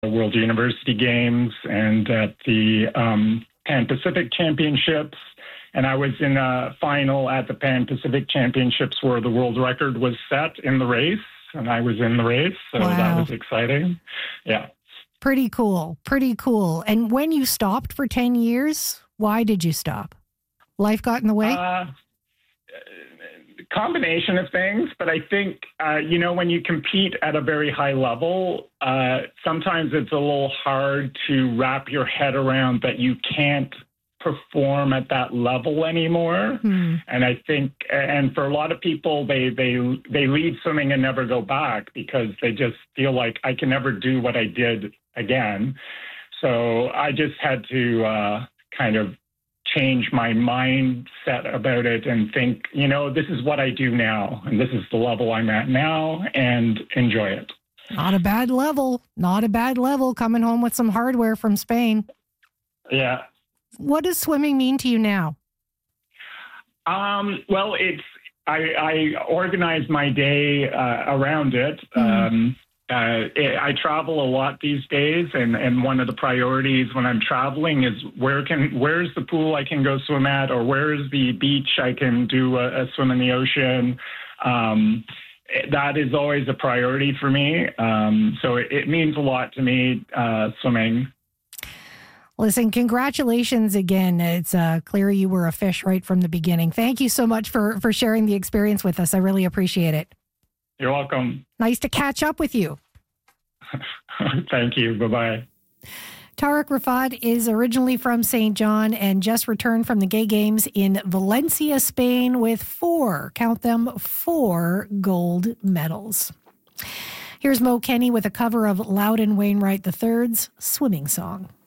World University Games and at the Pan Pacific Championships. And I was in a final at the Pan Pacific Championships where the world record was set in the race, and I was in the race. So that was exciting. Yeah. Pretty cool. Pretty cool. And when you stopped for 10 years, why did you stop? Life got in the way? Combination of things, but I think, when you compete at a very high level, sometimes it's a little hard to wrap your head around that you can't perform at that level anymore. And I think, and for a lot of people, they leave swimming and never go back because they just feel like I can never do what I did again. So I just had to kind of change my mindset about it and think, this is what I do now, and this is the level I'm at now, and enjoy it. Not a bad level. Not a bad level, coming home with some hardware from Spain. Yeah. What does swimming mean to you now? Well, I organize my day around it. I travel a lot these days, and one of the priorities when I'm traveling is where's the pool I can go swim at, or where's the beach I can do a swim in the ocean. That is always a priority for me. So it means a lot to me, swimming. Listen, congratulations again. It's clear you were a fish right from the beginning. Thank you so much for sharing the experience with us. I really appreciate it. You're welcome. Nice to catch up with you. Thank you. Bye-bye. Tarek Rafat is originally from St. John and just returned from the Gay Games in Valencia, Spain with 4 gold medals. Here's Mo Kenny with a cover of Loudon Wainwright III's Swimming Song.